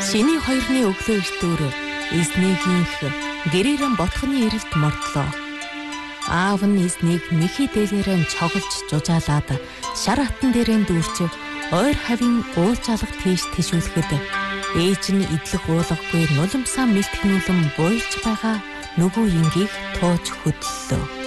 Шиний хоёрны өглөө эртөөр эзнийгийнх гэрээрэн ботхны эрэлд мордлоо. Аав нь эзнийг нэхий дээлээрэн цоглож жужаалаад шар хатан дээрэн дүүрч ойр хавийн уулзалга тийш тишүүлэхэд ээж нь идлэх уулгагүй нулимсаа мэлтгэнүүлэн буйлж байгаа нөгөө ингийг тууж хөдлөлөө.